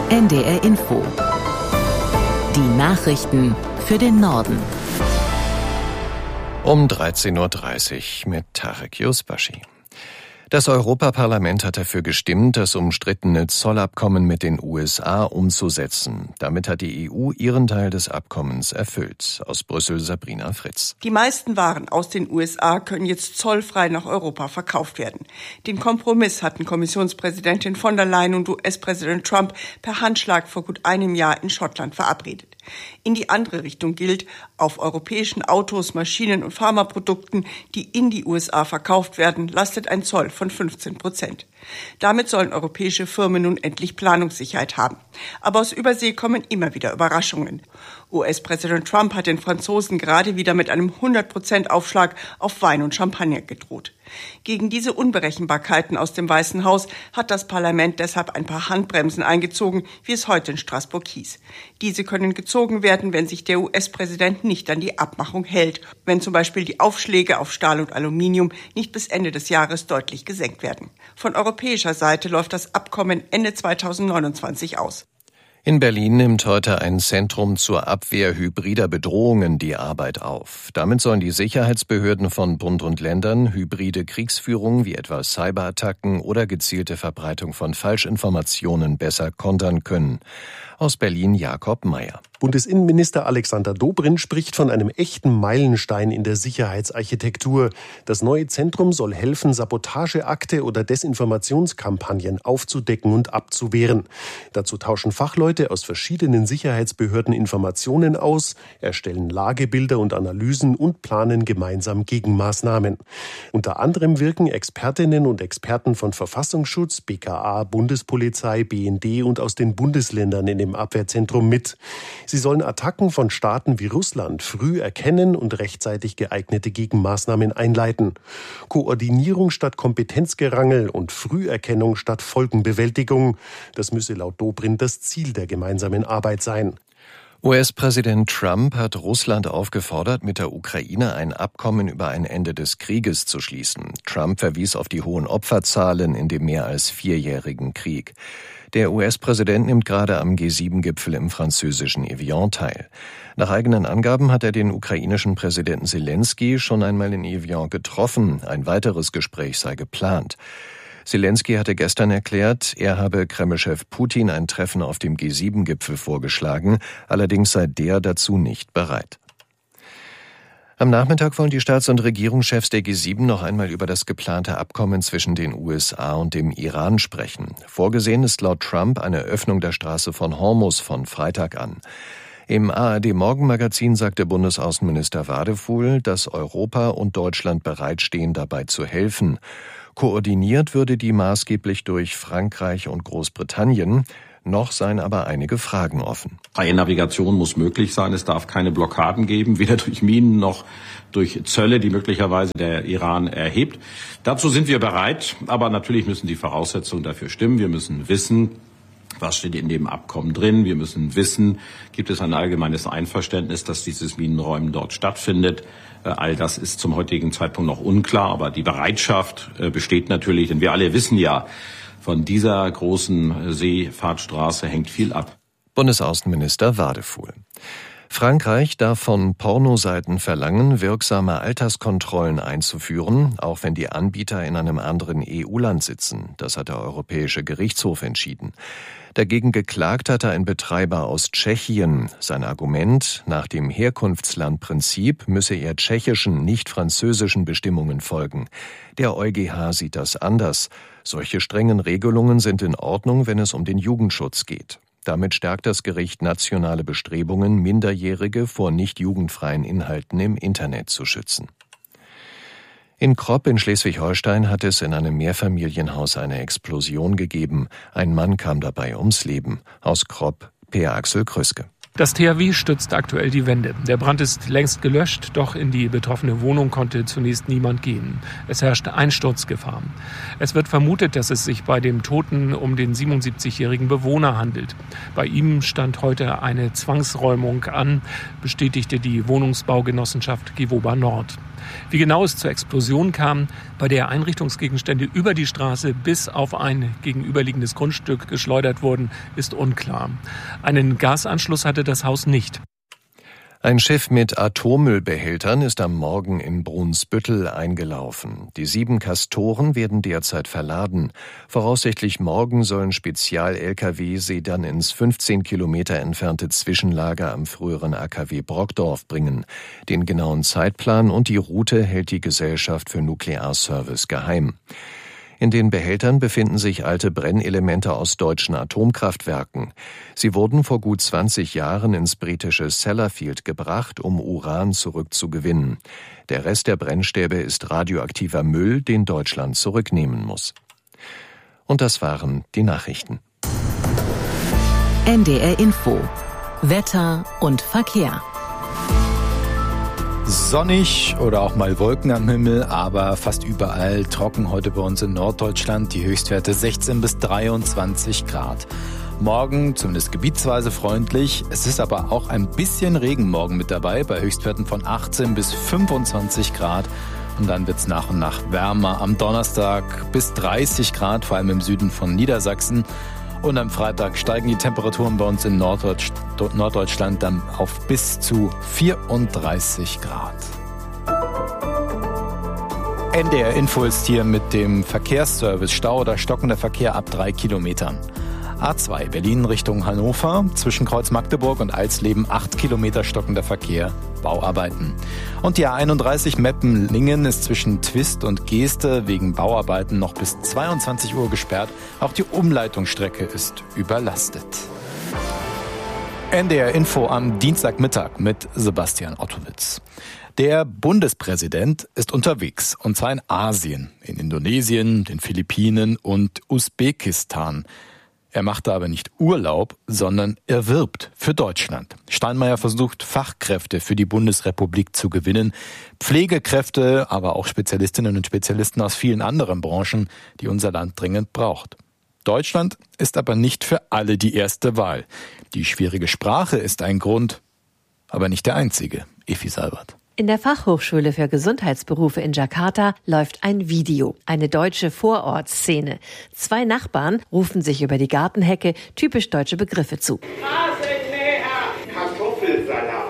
NDR Info. Die Nachrichten für den Norden. Um 13.30 Uhr mit Tarek Yusbashi. Das Europaparlament hat dafür gestimmt, das umstrittene Zollabkommen mit den USA umzusetzen. Damit hat die EU ihren Teil des Abkommens erfüllt. Aus Brüssel Sabrina Fritz. Die meisten Waren aus den USA können jetzt zollfrei nach Europa verkauft werden. Den Kompromiss hatten Kommissionspräsidentin von der Leyen und US-Präsident Trump per Handschlag vor gut einem Jahr in Schottland verabredet. In die andere Richtung gilt, auf europäischen Autos, Maschinen und Pharmaprodukten, die in die USA verkauft werden, lastet ein Zoll von 15%. Damit sollen europäische Firmen nun endlich Planungssicherheit haben. Aber aus Übersee kommen immer wieder Überraschungen. US-Präsident Trump hat den Franzosen gerade wieder mit einem 100% Aufschlag auf Wein und Champagner gedroht. Gegen diese Unberechenbarkeiten aus dem Weißen Haus hat das Parlament deshalb ein paar Handbremsen eingezogen, wie es heute in Straßburg hieß. Diese können gezogen werden, wenn sich der US-Präsident nicht an die Abmachung hält, wenn zum Beispiel die Aufschläge auf Stahl und Aluminium nicht bis Ende des Jahres deutlich gesenkt werden. Von europäischer Seite läuft das Abkommen Ende 2029 aus. In Berlin nimmt heute ein Zentrum zur Abwehr hybrider Bedrohungen die Arbeit auf. Damit sollen die Sicherheitsbehörden von Bund und Ländern hybride Kriegsführung wie etwa Cyberattacken oder gezielte Verbreitung von Falschinformationen besser kontern können. Aus Berlin Jakob Mayer. Bundesinnenminister Alexander Dobrindt spricht von einem echten Meilenstein in der Sicherheitsarchitektur. Das neue Zentrum soll helfen, Sabotageakte oder Desinformationskampagnen aufzudecken und abzuwehren. Dazu tauschen Fachleute aus verschiedenen Sicherheitsbehörden Informationen aus, erstellen Lagebilder und Analysen und planen gemeinsam Gegenmaßnahmen. Unter anderem wirken Expertinnen und Experten von Verfassungsschutz, BKA, Bundespolizei, BND und aus den Bundesländern in dem Abwehrzentrum mit. Sie sollen Attacken von Staaten wie Russland früh erkennen und rechtzeitig geeignete Gegenmaßnahmen einleiten. Koordinierung statt Kompetenzgerangel und Früherkennung statt Folgenbewältigung. Das müsse laut Dobrindt das Ziel der gemeinsamen Arbeit sein. US-Präsident Trump hat Russland aufgefordert, mit der Ukraine ein Abkommen über ein Ende des Krieges zu schließen. Trump verwies auf die hohen Opferzahlen in dem mehr als 4-jährigen Krieg. Der US-Präsident nimmt gerade am G7-Gipfel im französischen Evian teil. Nach eigenen Angaben hat er den ukrainischen Präsidenten Selenskyj schon einmal in Evian getroffen. Ein weiteres Gespräch sei geplant. Selenskyj hatte gestern erklärt, er habe Kremlchef Putin ein Treffen auf dem G7-Gipfel vorgeschlagen, allerdings sei der dazu nicht bereit. Am Nachmittag wollen die Staats- und Regierungschefs der G7 noch einmal über das geplante Abkommen zwischen den USA und dem Iran sprechen. Vorgesehen ist laut Trump eine Öffnung der Straße von Hormuz von Freitag an. Im ARD-Morgenmagazin sagte Bundesaußenminister Wadefuhl, dass Europa und Deutschland bereitstehen, dabei zu helfen. Koordiniert würde die maßgeblich durch Frankreich und Großbritannien. Noch seien aber einige Fragen offen. Freie Navigation muss möglich sein. Es darf keine Blockaden geben, weder durch Minen noch durch Zölle, die möglicherweise der Iran erhebt. Dazu sind wir bereit, aber natürlich müssen die Voraussetzungen dafür stimmen. Wir müssen wissen, was steht in dem Abkommen drin. Wir müssen wissen, gibt es ein allgemeines Einverständnis, dass dieses Minenräumen dort stattfindet. All das ist zum heutigen Zeitpunkt noch unklar, aber die Bereitschaft besteht natürlich, denn wir alle wissen ja, von dieser großen Seefahrtstraße hängt viel ab. Bundesaußenminister Wadefuhl. Frankreich darf von Pornoseiten verlangen, wirksame Alterskontrollen einzuführen, auch wenn die Anbieter in einem anderen EU-Land sitzen. Das hat der Europäische Gerichtshof entschieden. Dagegen geklagt hatte ein Betreiber aus Tschechien. Sein Argument: Nach dem Herkunftslandprinzip müsse er tschechischen, nicht französischen Bestimmungen folgen. Der EuGH sieht das anders. Solche strengen Regelungen sind in Ordnung, wenn es um den Jugendschutz geht. Damit stärkt das Gericht nationale Bestrebungen, Minderjährige vor nicht jugendfreien Inhalten im Internet zu schützen. In Kropp in Schleswig-Holstein hat es in einem Mehrfamilienhaus eine Explosion gegeben. Ein Mann kam dabei ums Leben. Aus Kropp, Peer Axel Krüske. Das THW stützt aktuell die Wände. Der Brand ist längst gelöscht, doch in die betroffene Wohnung konnte zunächst niemand gehen. Es herrscht Einsturzgefahr. Es wird vermutet, dass es sich bei dem Toten um den 77-jährigen Bewohner handelt. Bei ihm stand heute eine Zwangsräumung an, bestätigte die Wohnungsbaugenossenschaft Gewoba Nord. Wie genau es zur Explosion kam, bei der Einrichtungsgegenstände über die Straße bis auf ein gegenüberliegendes Grundstück geschleudert wurden, ist unklar. Einen Gasanschluss hatte das Haus nicht. Ein Schiff mit Atommüllbehältern ist am Morgen in Brunsbüttel eingelaufen. Die 7 Castoren werden derzeit verladen. Voraussichtlich morgen sollen Spezial-Lkw sie dann ins 15 Kilometer entfernte Zwischenlager am früheren AKW Brockdorf bringen. Den genauen Zeitplan und die Route hält die Gesellschaft für Nuklearservice geheim. In den Behältern befinden sich alte Brennelemente aus deutschen Atomkraftwerken. Sie wurden vor gut 20 Jahren ins britische Sellafield gebracht, um Uran zurückzugewinnen. Der Rest der Brennstäbe ist radioaktiver Müll, den Deutschland zurücknehmen muss. Und das waren die Nachrichten. NDR Info. Wetter und Verkehr. Sonnig oder auch mal Wolken am Himmel, aber fast überall trocken heute bei uns in Norddeutschland. Die Höchstwerte 16 bis 23 Grad. Morgen zumindest gebietsweise freundlich. Es ist aber auch ein bisschen Regen morgen mit dabei, bei Höchstwerten von 18 bis 25 Grad. Und dann wird es nach und nach wärmer. Am Donnerstag bis 30 Grad, vor allem im Süden von Niedersachsen. Und am Freitag steigen die Temperaturen bei uns in Norddeutschland dann auf bis zu 34 Grad. NDR Info ist hier mit dem Verkehrsservice. Stau oder stockender Verkehr ab 3 Kilometern. A2 Berlin Richtung Hannover, zwischen Kreuz Magdeburg und Alsleben 8 Kilometer stockender Verkehr, Bauarbeiten. Und die A31 Meppen-Lingen ist zwischen Twist und Geeste wegen Bauarbeiten noch bis 22 Uhr gesperrt. Auch die Umleitungsstrecke ist überlastet. NDR Info am Dienstagmittag mit Sebastian Ottowitz. Der Bundespräsident ist unterwegs, und zwar in Asien, in Indonesien, den Philippinen und Usbekistan. Er machte aber nicht Urlaub, sondern er wirbt für Deutschland. Steinmeier versucht, Fachkräfte für die Bundesrepublik zu gewinnen. Pflegekräfte, aber auch Spezialistinnen und Spezialisten aus vielen anderen Branchen, die unser Land dringend braucht. Deutschland ist aber nicht für alle die erste Wahl. Die schwierige Sprache ist ein Grund, aber nicht der einzige. Efi Salbert. In der Fachhochschule für Gesundheitsberufe in Jakarta läuft ein Video, eine deutsche Vorortszene. 2 Nachbarn rufen sich über die Gartenhecke typisch deutsche Begriffe zu. Kartoffelsalat,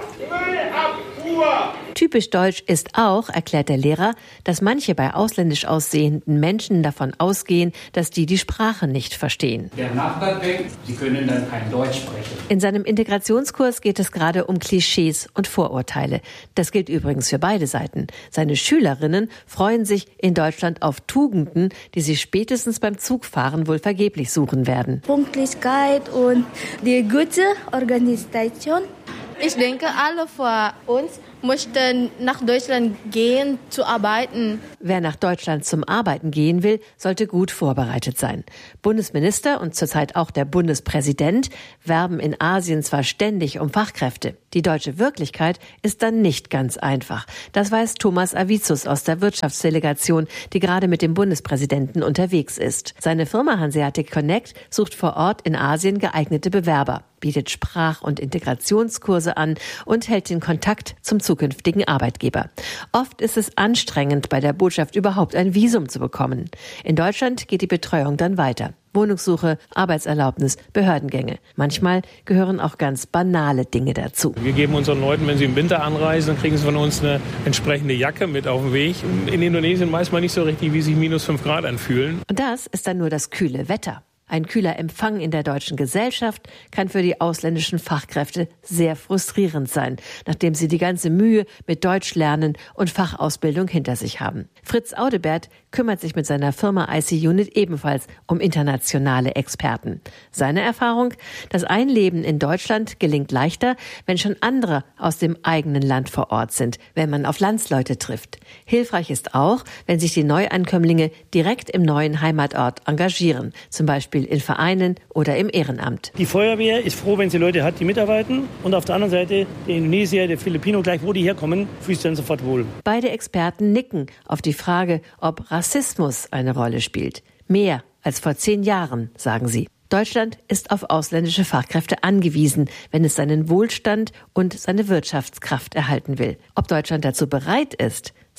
Müllabfuhr. Typisch deutsch ist auch, erklärt der Lehrer, dass manche bei ausländisch aussehenden Menschen davon ausgehen, dass die Sprache nicht verstehen. Der Nachbar denkt, sie können dann kein Deutsch sprechen. In seinem Integrationskurs geht es gerade um Klischees und Vorurteile. Das gilt übrigens für beide Seiten. Seine Schülerinnen freuen sich in Deutschland auf Tugenden, die sie spätestens beim Zugfahren wohl vergeblich suchen werden. Pünktlichkeit und die gute Organisation. Ich denke, alle von uns möchten nach Deutschland gehen, zu arbeiten. Wer nach Deutschland zum Arbeiten gehen will, sollte gut vorbereitet sein. Bundesminister und zurzeit auch der Bundespräsident werben in Asien zwar ständig um Fachkräfte. Die deutsche Wirklichkeit ist dann nicht ganz einfach. Das weiß Thomas Avicius aus der Wirtschaftsdelegation, die gerade mit dem Bundespräsidenten unterwegs ist. Seine Firma Hanseatic Connect sucht vor Ort in Asien geeignete Bewerber, bietet Sprach- und Integrationskurse an und hält den Kontakt zum zukünftigen Arbeitgeber. Oft ist es anstrengend, bei der Botschaft überhaupt ein Visum zu bekommen. In Deutschland geht die Betreuung dann weiter. Wohnungssuche, Arbeitserlaubnis, Behördengänge. Manchmal gehören auch ganz banale Dinge dazu. Wir geben unseren Leuten, wenn sie im Winter anreisen, dann kriegen sie von uns eine entsprechende Jacke mit auf den Weg. In Indonesien weiß man nicht so richtig, wie sich -5 Grad anfühlen. Und das ist dann nur das kühle Wetter. Ein kühler Empfang in der deutschen Gesellschaft kann für die ausländischen Fachkräfte sehr frustrierend sein, nachdem sie die ganze Mühe mit Deutschlernen und Fachausbildung hinter sich haben. Fritz Audebert kümmert sich mit seiner Firma IC-Unit ebenfalls um internationale Experten. Seine Erfahrung: Das Einleben in Deutschland gelingt leichter, wenn schon andere aus dem eigenen Land vor Ort sind, wenn man auf Landsleute trifft. Hilfreich ist auch, wenn sich die Neuankömmlinge direkt im neuen Heimatort engagieren, zum Beispiel in Vereinen oder im Ehrenamt. Die Feuerwehr ist froh, wenn sie Leute hat, die mitarbeiten. Und auf der anderen Seite der Indonesier, der Filipino, gleich wo die herkommen, fühlt sich dann sofort wohl. Beide Experten nicken auf die Frage, ob Rassismus eine Rolle spielt. Mehr als vor 10 Jahren, sagen sie. Deutschland ist auf ausländische Fachkräfte angewiesen, wenn es seinen Wohlstand und seine Wirtschaftskraft erhalten will. Ob Deutschland dazu bereit ist,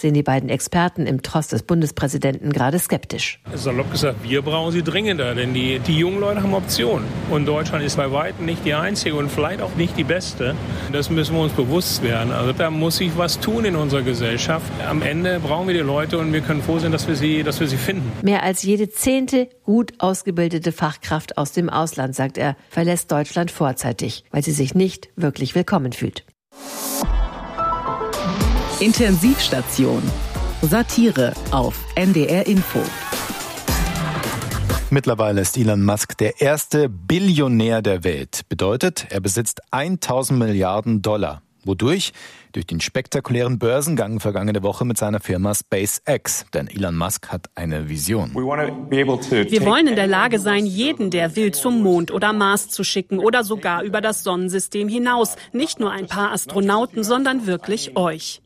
sehen die beiden Experten im Tross des Bundespräsidenten gerade skeptisch. Salopp gesagt, wir brauchen sie dringender, denn die jungen Leute haben Optionen. Und Deutschland ist bei weitem nicht die einzige und vielleicht auch nicht die beste. Das müssen wir uns bewusst werden. Also da muss sich was tun in unserer Gesellschaft. Am Ende brauchen wir die Leute und wir können froh sein, dass wir sie finden. Mehr als jede 10. gut ausgebildete Fachkraft aus dem Ausland, sagt er, verlässt Deutschland vorzeitig, weil sie sich nicht wirklich willkommen fühlt. Intensivstation. Satire auf NDR Info. Mittlerweile ist Elon Musk der erste Billionär der Welt. Bedeutet, er besitzt 1000 Milliarden $. Wodurch? Durch den spektakulären Börsengang vergangene Woche mit seiner Firma SpaceX. Denn Elon Musk hat eine Vision. Wir wollen in der Lage sein, jeden, der will, zum Mond oder Mars zu schicken oder sogar über das Sonnensystem hinaus. Nicht nur ein paar Astronauten, sondern wirklich euch.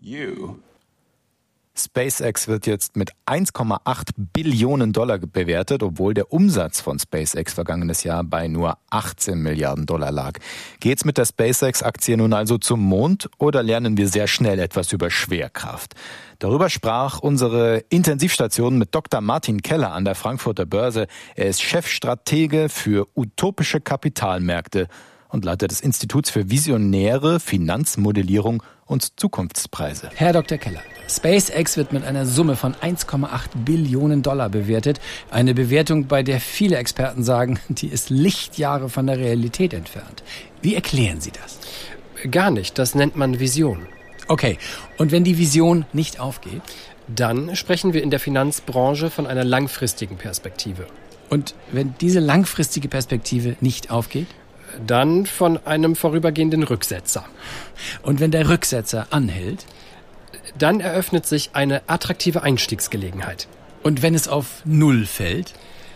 SpaceX wird jetzt mit 1,8 Billionen $ bewertet, obwohl der Umsatz von SpaceX vergangenes Jahr bei nur 18 Milliarden $ lag. Geht's mit der SpaceX-Aktie nun also zum Mond oder lernen wir sehr schnell etwas über Schwerkraft? Darüber sprach unsere Intensivstation mit Dr. Martin Keller an der Frankfurter Börse. Er ist Chefstratege für utopische Kapitalmärkte und Leiter des Instituts für visionäre Finanzmodellierung und Zukunftspreise. Herr Dr. Keller, SpaceX wird mit einer Summe von 1,8 Billionen $ bewertet. Eine Bewertung, bei der viele Experten sagen, die ist Lichtjahre von der Realität entfernt. Wie erklären Sie das? Gar nicht, das nennt man Vision. Okay, und wenn die Vision nicht aufgeht? Dann sprechen wir in der Finanzbranche von einer langfristigen Perspektive. Und wenn diese langfristige Perspektive nicht aufgeht? Dann von einem vorübergehenden Rücksetzer. Und wenn der Rücksetzer anhält? Dann eröffnet sich eine attraktive Einstiegsgelegenheit. Und wenn es auf Null fällt?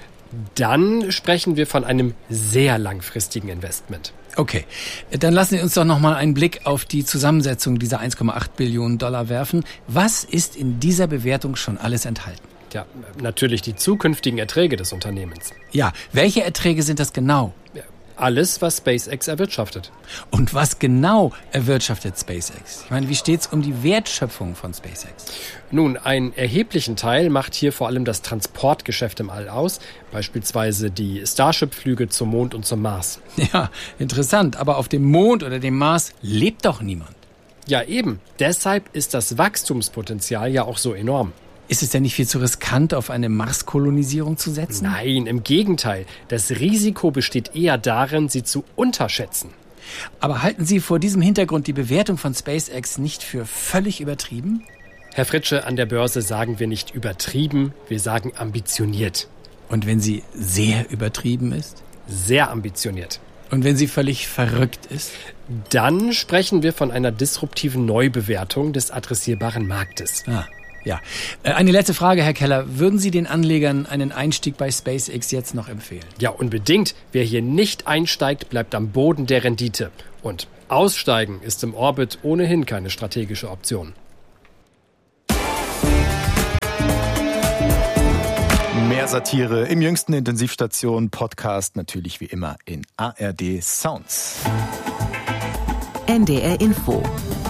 Dann sprechen wir von einem sehr langfristigen Investment. Okay, dann lassen Sie uns doch noch mal einen Blick auf die Zusammensetzung dieser 1,8 Billionen $ werfen. Was ist in dieser Bewertung schon alles enthalten? Ja, natürlich die zukünftigen Erträge des Unternehmens. Ja, welche Erträge sind das genau? Ja, alles, was SpaceX erwirtschaftet. Und was genau erwirtschaftet SpaceX? Ich meine, wie steht's um die Wertschöpfung von SpaceX? Nun, einen erheblichen Teil macht hier vor allem das Transportgeschäft im All aus, beispielsweise die Starship-Flüge zum Mond und zum Mars. Ja, interessant, aber auf dem Mond oder dem Mars lebt doch niemand. Ja, eben. Deshalb ist das Wachstumspotenzial ja auch so enorm. Ist es denn nicht viel zu riskant, auf eine Marskolonisierung zu setzen? Nein, im Gegenteil. Das Risiko besteht eher darin, sie zu unterschätzen. Aber halten Sie vor diesem Hintergrund die Bewertung von SpaceX nicht für völlig übertrieben? Herr Fritsche, an der Börse sagen wir nicht übertrieben, wir sagen ambitioniert. Und wenn sie sehr übertrieben ist? Sehr ambitioniert. Und wenn sie völlig verrückt ist? Dann sprechen wir von einer disruptiven Neubewertung des adressierbaren Marktes. Ja. Eine letzte Frage, Herr Keller. Würden Sie den Anlegern einen Einstieg bei SpaceX jetzt noch empfehlen? Ja, unbedingt. Wer hier nicht einsteigt, bleibt am Boden der Rendite. Und aussteigen ist im Orbit ohnehin keine strategische Option. Mehr Satire im jüngsten Intensivstation-Podcast, natürlich wie immer in ARD Sounds. NDR Info.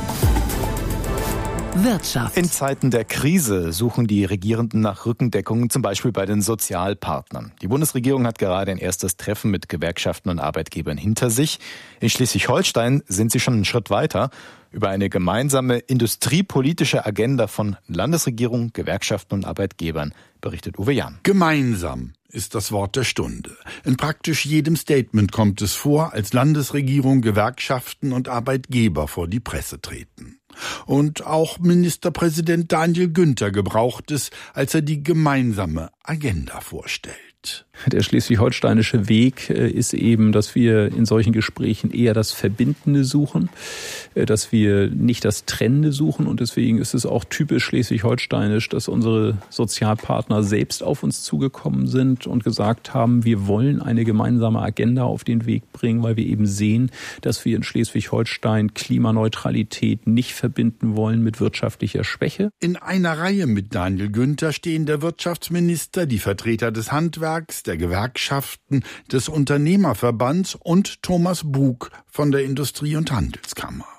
Wirtschaft. In Zeiten der Krise suchen die Regierenden nach Rückendeckung, zum Beispiel bei den Sozialpartnern. Die Bundesregierung hat gerade ein erstes Treffen mit Gewerkschaften und Arbeitgebern hinter sich. In Schleswig-Holstein sind sie schon einen Schritt weiter. Über eine gemeinsame industriepolitische Agenda von Landesregierung, Gewerkschaften und Arbeitgebern berichtet Uwe Jahn. Gemeinsam ist das Wort der Stunde. In praktisch jedem Statement kommt es vor, als Landesregierung, Gewerkschaften und Arbeitgeber vor die Presse treten. Und auch Ministerpräsident Daniel Günther gebraucht es, als er die gemeinsame Agenda vorstellt. Der schleswig-holsteinische Weg ist eben, dass wir in solchen Gesprächen eher das Verbindende suchen, dass wir nicht das Trennende suchen. Und deswegen ist es auch typisch schleswig-holsteinisch, dass unsere Sozialpartner selbst auf uns zugekommen sind und gesagt haben, wir wollen eine gemeinsame Agenda auf den Weg bringen, weil wir eben sehen, dass wir in Schleswig-Holstein Klimaneutralität nicht verbinden wollen mit wirtschaftlicher Schwäche. In einer Reihe mit Daniel Günther stehen der Wirtschaftsminister, die Vertreter des Handwerks, der Gewerkschaften, des Unternehmerverbands und Thomas Bug von der Industrie- und Handelskammer.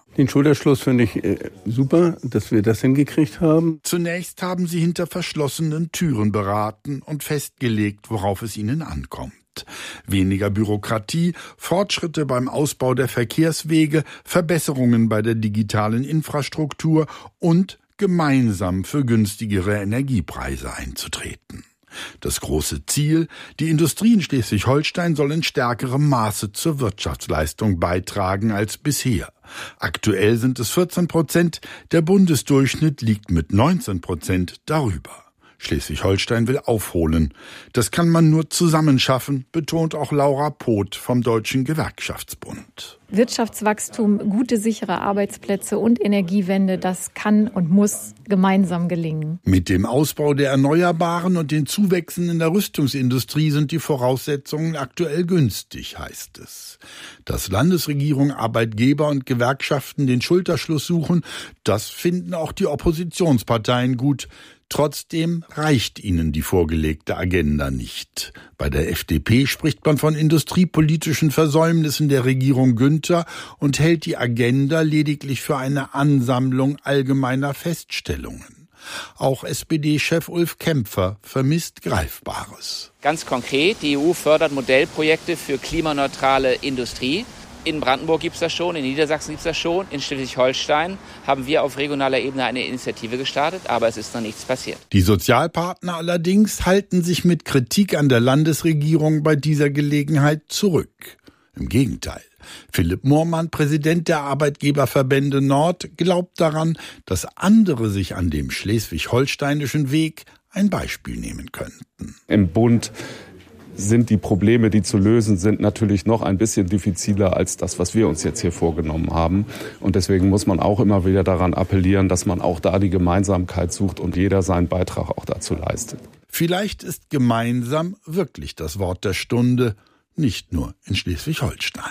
Den Schulterschluss finde ich super, dass wir das hingekriegt haben. Zunächst haben sie hinter verschlossenen Türen beraten und festgelegt, worauf es ihnen ankommt. Weniger Bürokratie, Fortschritte beim Ausbau der Verkehrswege, Verbesserungen bei der digitalen Infrastruktur und gemeinsam für günstigere Energiepreise einzutreten. Das große Ziel, die Industrie in Schleswig-Holstein soll in stärkerem Maße zur Wirtschaftsleistung beitragen als bisher. Aktuell sind es 14%, der Bundesdurchschnitt liegt mit 19% darüber. Schleswig-Holstein will aufholen. Das kann man nur zusammen schaffen, betont auch Laura Poth vom Deutschen Gewerkschaftsbund. Wirtschaftswachstum, gute, sichere Arbeitsplätze und Energiewende, das kann und muss gemeinsam gelingen. Mit dem Ausbau der Erneuerbaren und den Zuwächsen in der Rüstungsindustrie sind die Voraussetzungen aktuell günstig, heißt es. Dass Landesregierung, Arbeitgeber und Gewerkschaften den Schulterschluss suchen, das finden auch die Oppositionsparteien gut. Trotzdem reicht ihnen die vorgelegte Agenda nicht. Bei der FDP spricht man von industriepolitischen Versäumnissen der Regierung Günther und hält die Agenda lediglich für eine Ansammlung allgemeiner Feststellungen. Auch SPD-Chef Ulf Kämpfer vermisst Greifbares. Ganz konkret, die EU fördert Modellprojekte für klimaneutrale Industrie. In Brandenburg gibt es das schon, in Niedersachsen gibt es das schon, in Schleswig-Holstein haben wir auf regionaler Ebene eine Initiative gestartet, aber es ist noch nichts passiert. Die Sozialpartner allerdings halten sich mit Kritik an der Landesregierung bei dieser Gelegenheit zurück. Im Gegenteil. Philipp Moormann, Präsident der Arbeitgeberverbände Nord, glaubt daran, dass andere sich an dem schleswig-holsteinischen Weg ein Beispiel nehmen könnten. Im Bund sind die Probleme, die zu lösen sind, natürlich noch ein bisschen diffiziler als das, was wir uns jetzt hier vorgenommen haben. Und deswegen muss man auch immer wieder daran appellieren, dass man auch da die Gemeinsamkeit sucht und jeder seinen Beitrag auch dazu leistet. Vielleicht ist gemeinsam wirklich das Wort der Stunde, nicht nur in Schleswig-Holstein.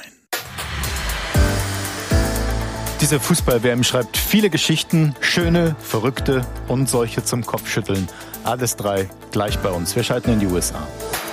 Diese Fußball-WM schreibt viele Geschichten, schöne, verrückte und solche zum Kopfschütteln. Alles drei gleich bei uns. Wir schalten in die USA.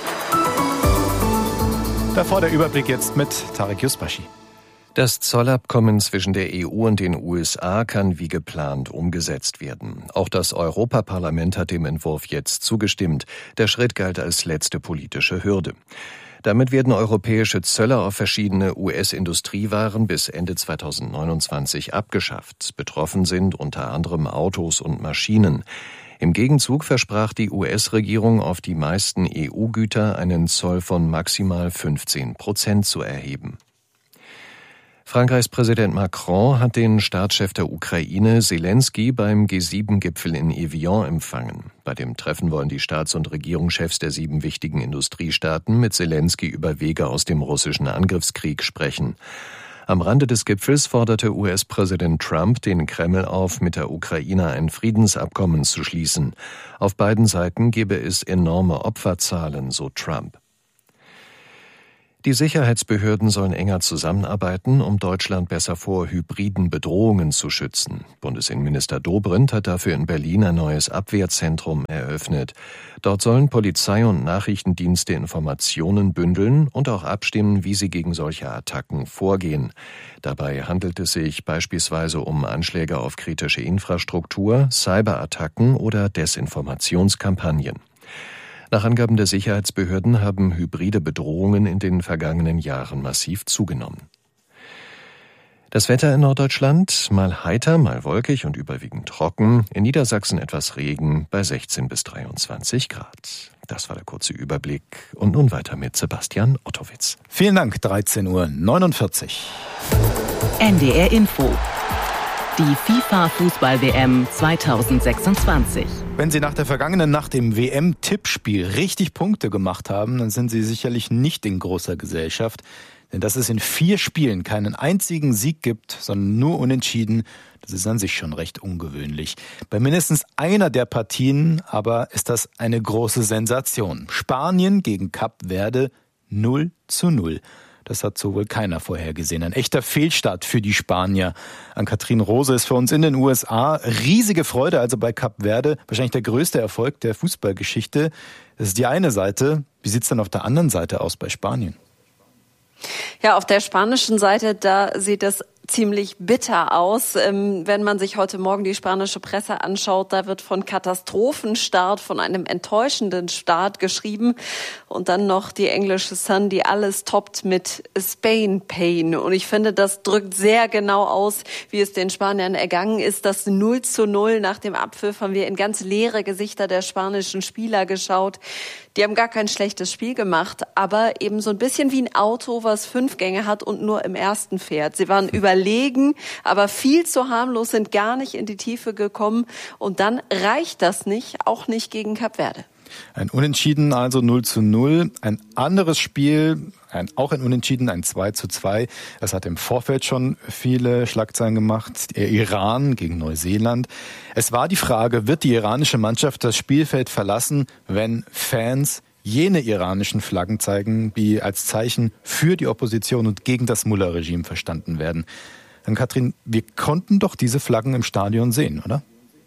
Davor der Überblick jetzt mit Tarek Yusbashi. Das Zollabkommen zwischen der EU und den USA kann wie geplant umgesetzt werden. Auch das Europaparlament hat dem Entwurf jetzt zugestimmt. Der Schritt galt als letzte politische Hürde. Damit werden europäische Zölle auf verschiedene US-Industriewaren bis Ende 2029 abgeschafft. Betroffen sind unter anderem Autos und Maschinen. Im Gegenzug versprach die US-Regierung, auf die meisten EU-Güter einen Zoll von maximal 15% zu erheben. Frankreichs Präsident Macron hat den Staatschef der Ukraine, Zelensky, beim G7-Gipfel in Evian empfangen. Bei dem Treffen wollen die Staats- und Regierungschefs der 7 wichtigen Industriestaaten mit Zelensky über Wege aus dem russischen Angriffskrieg sprechen. Am Rande des Gipfels forderte US-Präsident Trump den Kreml auf, mit der Ukraine ein Friedensabkommen zu schließen. Auf beiden Seiten gebe es enorme Opferzahlen, so Trump. Die Sicherheitsbehörden sollen enger zusammenarbeiten, um Deutschland besser vor hybriden Bedrohungen zu schützen. Bundesinnenminister Dobrindt hat dafür in Berlin ein neues Abwehrzentrum eröffnet. Dort sollen Polizei und Nachrichtendienste Informationen bündeln und auch abstimmen, wie sie gegen solche Attacken vorgehen. Dabei handelt es sich beispielsweise um Anschläge auf kritische Infrastruktur, Cyberattacken oder Desinformationskampagnen. Nach Angaben der Sicherheitsbehörden haben hybride Bedrohungen in den vergangenen Jahren massiv zugenommen. Das Wetter in Norddeutschland, mal heiter, mal wolkig und überwiegend trocken. In Niedersachsen etwas Regen bei 16 bis 23 Grad. Das war der kurze Überblick. Und nun weiter mit Sebastian Ottowitz. Vielen Dank, 13:49 Uhr. NDR Info. Die FIFA-Fußball-WM 2026. Wenn Sie nach der vergangenen Nacht im WM-Tippspiel richtig Punkte gemacht haben, dann sind Sie sicherlich nicht in großer Gesellschaft. Denn dass es in 4 Spielen keinen einzigen Sieg gibt, sondern nur Unentschieden, das ist an sich schon recht ungewöhnlich. Bei mindestens einer der Partien aber ist das eine große Sensation. Spanien gegen Kap Verde 0:0. Das hat so wohl keiner vorhergesehen. Ein echter Fehlstart für die Spanier. Ann-Kathrin Rose ist für uns in den USA. Riesige Freude also bei Kap Verde. Wahrscheinlich der größte Erfolg der Fußballgeschichte. Das ist die eine Seite. Wie sieht's dann auf der anderen Seite aus bei Spanien? Ja, auf der spanischen Seite, da sieht es ziemlich bitter aus. Wenn man sich heute Morgen die spanische Presse anschaut, da wird von Katastrophenstart, von einem enttäuschenden Start geschrieben. Und dann noch die englische Sun, die alles toppt mit Spain Pain. Und ich finde, das drückt sehr genau aus, wie es den Spaniern ergangen ist. Das 0:0 nach dem Abpfiff haben wir in ganz leere Gesichter der spanischen Spieler geschaut. Die haben gar kein schlechtes Spiel gemacht, aber eben so ein bisschen wie ein Auto, was 5 Gänge hat und nur im ersten fährt. Sie waren überlegen, aber viel zu harmlos, sind gar nicht in die Tiefe gekommen. Und dann reicht das nicht, auch nicht gegen Kap Verde. Ein Unentschieden, also 0:0. Ein anderes Spiel, auch ein Unentschieden, ein 2:2. Das hat im Vorfeld schon viele Schlagzeilen gemacht. Der Iran gegen Neuseeland. Es war die Frage, wird die iranische Mannschaft das Spielfeld verlassen, wenn Fans jene iranischen Flaggen zeigen, die als Zeichen für die Opposition und gegen das Mullah-Regime verstanden werden. Dann Katrin, wir konnten doch diese Flaggen im Stadion sehen, oder?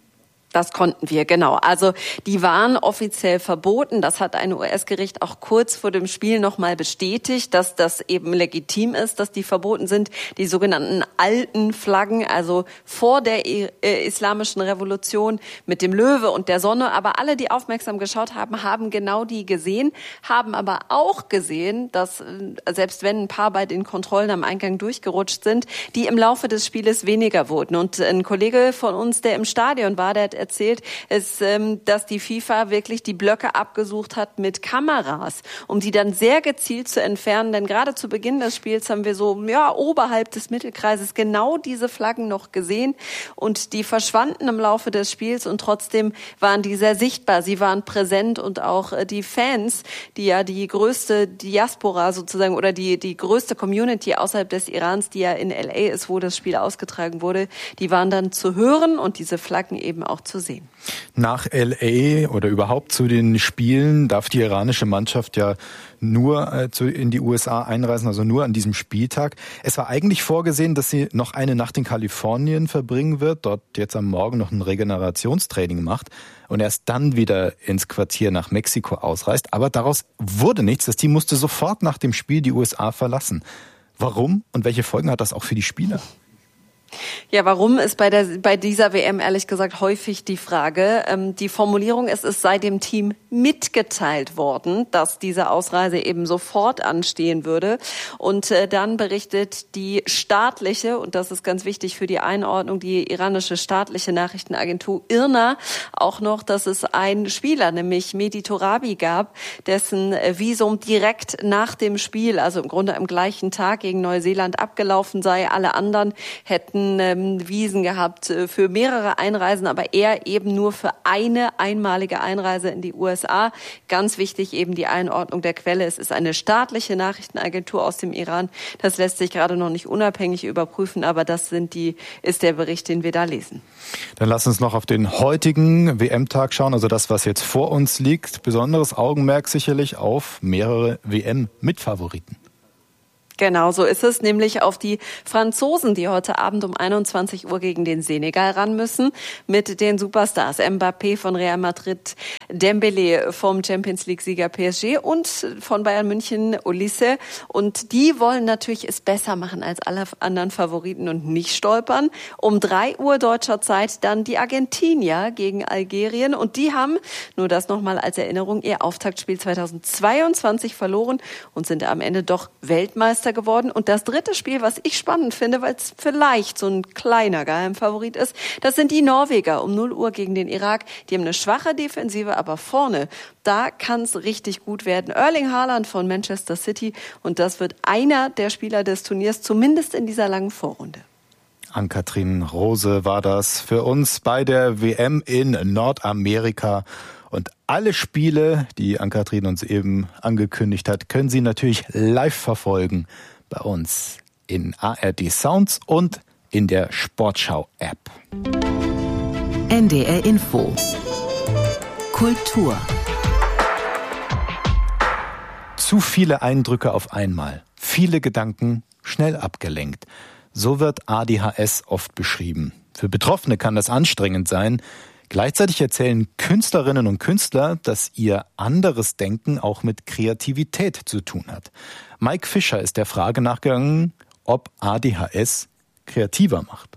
Das konnten wir, genau. Also die waren offiziell verboten. Das hat ein US-Gericht auch kurz vor dem Spiel nochmal bestätigt, dass das eben legitim ist, dass die verboten sind. Die sogenannten alten Flaggen, also vor der islamischen Revolution mit dem Löwe und der Sonne. Aber alle, die aufmerksam geschaut haben, haben genau die gesehen, haben aber auch gesehen, dass selbst wenn ein paar bei den Kontrollen am Eingang durchgerutscht sind, die im Laufe des Spieles weniger wurden. Und ein Kollege von uns, der im Stadion war, der hat erzählt, ist, dass die FIFA wirklich die Blöcke abgesucht hat mit Kameras, um die dann sehr gezielt zu entfernen. Denn gerade zu Beginn des Spiels haben wir so oberhalb des Mittelkreises genau diese Flaggen noch gesehen und die verschwanden im Laufe des Spiels und trotzdem waren die sehr sichtbar. Sie waren präsent und auch die Fans, die ja die größte Diaspora sozusagen oder die größte Community außerhalb des Irans, die ja in LA ist, wo das Spiel ausgetragen wurde, die waren dann zu hören und diese Flaggen eben auch zu sehen. Nach LA oder überhaupt zu den Spielen darf die iranische Mannschaft ja nur in die USA einreisen, also nur an diesem Spieltag. Es war eigentlich vorgesehen, dass sie noch eine Nacht in Kalifornien verbringen wird, dort jetzt am Morgen noch ein Regenerationstraining macht und erst dann wieder ins Quartier nach Mexiko ausreist. Aber daraus wurde nichts. Das Team musste sofort nach dem Spiel die USA verlassen. Warum und welche Folgen hat das auch für die Spieler? Ja, warum ist bei dieser WM ehrlich gesagt häufig die Frage. Die Formulierung ist, es sei dem Team mitgeteilt worden, dass diese Ausreise eben sofort anstehen würde. Und dann berichtet die staatliche, und das ist ganz wichtig für die Einordnung, die iranische staatliche Nachrichtenagentur IRNA auch noch, dass es einen Spieler, nämlich Mehdi Torabi gab, dessen Visum direkt nach dem Spiel, also im Grunde am gleichen Tag gegen Neuseeland abgelaufen sei. Alle anderen hätten Visen gehabt für mehrere Einreisen, aber er eben nur für eine einmalige Einreise in die USA. Ganz wichtig eben die Einordnung der Quelle. Es ist eine staatliche Nachrichtenagentur aus dem Iran. Das lässt sich gerade noch nicht unabhängig überprüfen, aber das ist der Bericht, den wir da lesen. Dann lass uns noch auf den heutigen WM-Tag schauen, also das, was jetzt vor uns liegt. Besonderes Augenmerk sicherlich auf mehrere WM-Mitfavoriten. Genau, so ist es, nämlich auf die Franzosen, die heute Abend um 21 Uhr gegen den Senegal ran müssen, mit den Superstars Mbappé von Real Madrid, Dembélé vom Champions-League-Sieger PSG und von Bayern München Olise. Und die wollen natürlich es besser machen als alle anderen Favoriten und nicht stolpern. Um 3 Uhr deutscher Zeit dann die Argentinier gegen Algerien. Und die haben, nur das nochmal als Erinnerung, ihr Auftaktspiel 2022 verloren und sind am Ende doch Weltmeister geworden. Und das dritte Spiel, was ich spannend finde, weil es vielleicht so ein kleiner Geheimfavorit ist, das sind die Norweger um 0 Uhr gegen den Irak. Die haben eine schwache Defensive, aber vorne, da kann es richtig gut werden. Erling Haaland von Manchester City und das wird einer der Spieler des Turniers, zumindest in dieser langen Vorrunde. Ann-Kathrin Rose war das für uns bei der WM in Nordamerika. Und alle Spiele, die Ann-Kathrin uns eben angekündigt hat, können Sie natürlich live verfolgen bei uns in ARD Sounds und in der Sportschau-App. NDR Info. Kultur. Zu viele Eindrücke auf einmal, viele Gedanken, schnell abgelenkt. So wird ADHS oft beschrieben. Für Betroffene kann das anstrengend sein. Gleichzeitig erzählen Künstlerinnen und Künstler, dass ihr anderes Denken auch mit Kreativität zu tun hat. Mike Fischer ist der Frage nachgegangen, ob ADHS kreativer macht.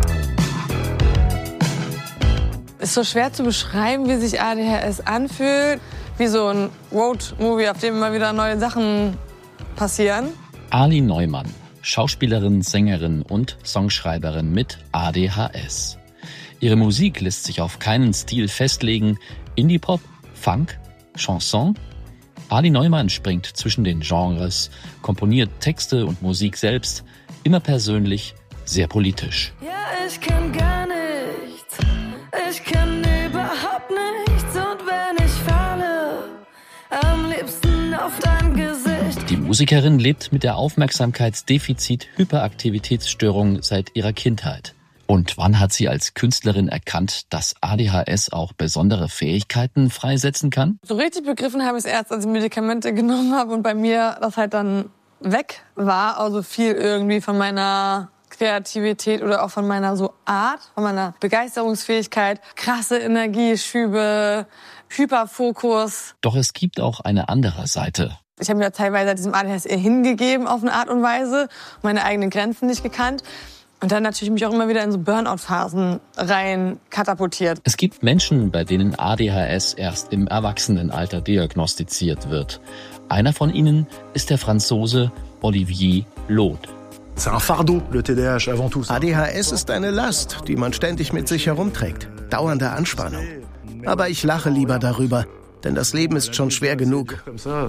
Ist so schwer zu beschreiben, wie sich ADHS anfühlt. Wie so ein Road-Movie, auf dem immer wieder neue Sachen passieren. Ali Neumann, Schauspielerin, Sängerin und Songschreiberin mit ADHS. Ihre Musik lässt sich auf keinen Stil festlegen. Indie-Pop, Funk, Chanson. Ali Neumann springt zwischen den Genres, komponiert Texte und Musik selbst, immer persönlich, sehr politisch. Ja, ich kann gar nichts, ich kann überhaupt nichts und wenn ich falle, am liebsten auf dein Gesicht. Die Musikerin lebt mit der Aufmerksamkeitsdefizit-Hyperaktivitätsstörung seit ihrer Kindheit. Und wann hat sie als Künstlerin erkannt, dass ADHS auch besondere Fähigkeiten freisetzen kann? So richtig begriffen habe ich es erst, als ich Medikamente genommen habe und bei mir das halt dann weg war. Also viel irgendwie von meiner Kreativität oder auch von meiner so Art, von meiner Begeisterungsfähigkeit, krasse Energieschübe, Hyperfokus. Doch es gibt auch eine andere Seite. Ich habe mir teilweise diesem ADHS eher hingegeben auf eine Art und Weise, meine eigenen Grenzen nicht gekannt. Und dann natürlich mich auch immer wieder in so Burnout-Phasen rein katapultiert. Es gibt Menschen, bei denen ADHS erst im Erwachsenenalter diagnostiziert wird. Einer von ihnen ist der Franzose Olivier Lod. ADHS ist eine Last, die man ständig mit sich herumträgt. Dauernde Anspannung. Aber ich lache lieber darüber, denn das Leben ist schon schwer genug.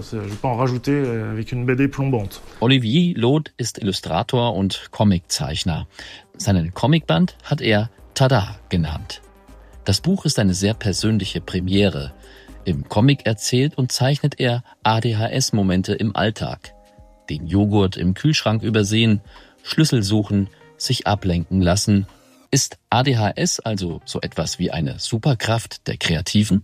Olivier Lod ist Illustrator und Comiczeichner. Seinen Comicband hat er Tada genannt. Das Buch ist eine sehr persönliche Premiere. Im Comic erzählt und zeichnet er ADHS-Momente im Alltag. Den Joghurt im Kühlschrank übersehen, Schlüssel suchen, sich ablenken lassen. Ist ADHS also so etwas wie eine Superkraft der Kreativen?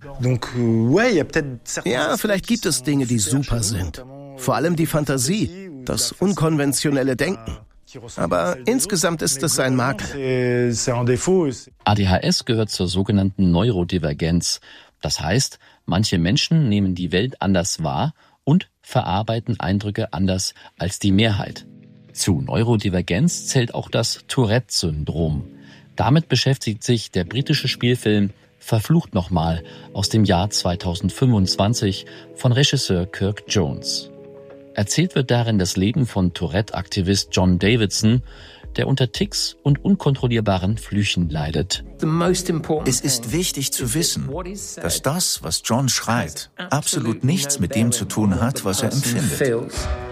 Ja, vielleicht gibt es Dinge, die super sind. Vor allem die Fantasie, das unkonventionelle Denken. Aber insgesamt ist es ein Makel. ADHS gehört zur sogenannten Neurodivergenz. Das heißt, manche Menschen nehmen die Welt anders wahr und verarbeiten Eindrücke anders als die Mehrheit. Zu Neurodivergenz zählt auch das Tourette-Syndrom. Damit beschäftigt sich der britische Spielfilm Verflucht nochmal aus dem Jahr 2025 von Regisseur Kirk Jones. Erzählt wird darin das Leben von Tourette-Aktivist John Davidson, der unter Tics und unkontrollierbaren Flüchen leidet. Es ist wichtig zu wissen, dass das, was John schreit, absolut nichts mit dem zu tun hat, was er empfindet.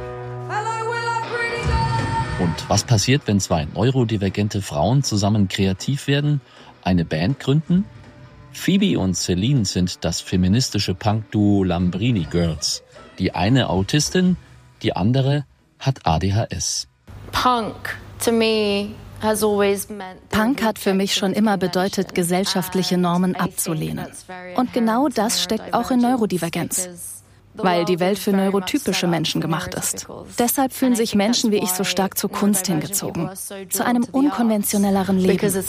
Und was passiert, wenn zwei neurodivergente Frauen zusammen kreativ werden, eine Band gründen? Phoebe und Celine sind das feministische Punk-Duo Lambrini Girls. Die eine Autistin, die andere hat ADHS. Punk hat für mich schon immer bedeutet, gesellschaftliche Normen abzulehnen. Und genau das steckt auch in Neurodivergenz. Weil die Welt für neurotypische Menschen gemacht ist. Deshalb fühlen sich Menschen wie ich so stark zur Kunst hingezogen, zu einem unkonventionelleren Leben.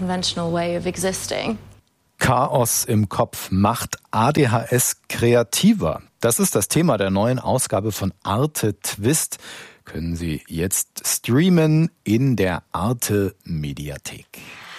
Chaos im Kopf macht ADHS kreativer. Das ist das Thema der neuen Ausgabe von Arte Twist. Können Sie jetzt streamen in der Arte Mediathek.